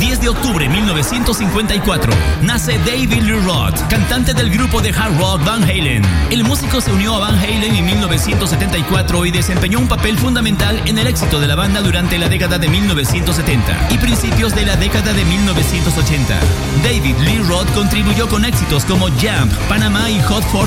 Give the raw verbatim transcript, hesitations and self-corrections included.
diez de octubre de mil novecientos cincuenta y cuatro, nace David Lee Roth, cantante del grupo de hard rock Van Halen. El músico se unió a Van Halen en mil novecientos setenta y cuatro y desempeñó un papel fundamental en el éxito de la banda durante la década de mil novecientos setenta y principios de la década de mil novecientos ochenta. David Lee Roth contribuyó con éxitos como Jump, Panama y Hot for